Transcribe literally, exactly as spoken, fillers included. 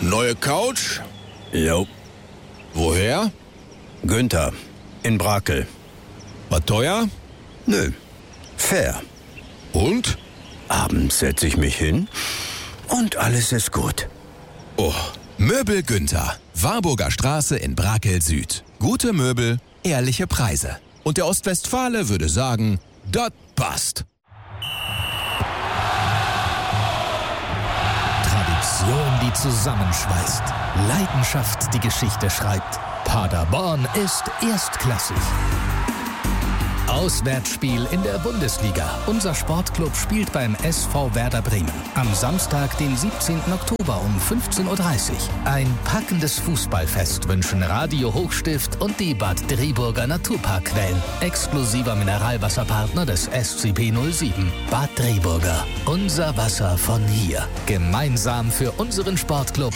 Neue Couch? Jo. Woher? Günther. In Brakel. War teuer? Nö. Fair. Und? Abends setze ich mich hin und alles ist gut. Oh. Möbel Günther. Warburger Straße in Brakel Süd. Gute Möbel, ehrliche Preise. Und der Ostwestfale würde sagen, das passt. Tradition, die zusammenschweißt. Leidenschaft, die Geschichte schreibt. Paderborn ist erstklassig. Auswärtsspiel in der Bundesliga. Unser Sportclub spielt beim S V Werder Bremen. Am Samstag, den siebzehnten Oktober um fünfzehn Uhr dreißig. Ein packendes Fußballfest wünschen Radio Hochstift und die Bad Driburger Naturparkquellen. Exklusiver Mineralwasserpartner des S C P null sieben. Bad Driburger. Unser Wasser von hier. Gemeinsam für unseren Sportclub